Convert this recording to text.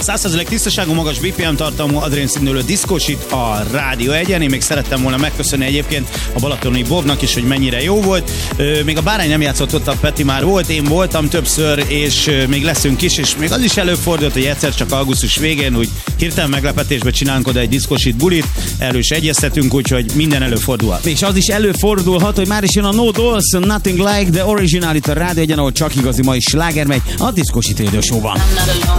100% tisztaságú, magas BPM tartalmú, adrénszínülő diszkósit a Rádió Egyen. Én még szerettem volna megköszönni egyébként a balatoni Bobnak is, hogy mennyire jó volt. Még a Bárány nem játszott ott, a Peti már volt, én voltam többször, és még leszünk is, és még az is előfordult, hogy egyszer csak augusztus végén úgy hirtelen meglepetésbe csinálunk oda egy diszkósit bulit, erről is egyeztetünk, úgyhogy minden előfordulhat. És az is előfordulhat, hogy már is jön a No Dolls, Nothing Like the Original itt a Rádió Egyen, ahol csak igazi mai sláger megy a Diszkósít Radio Show-ban.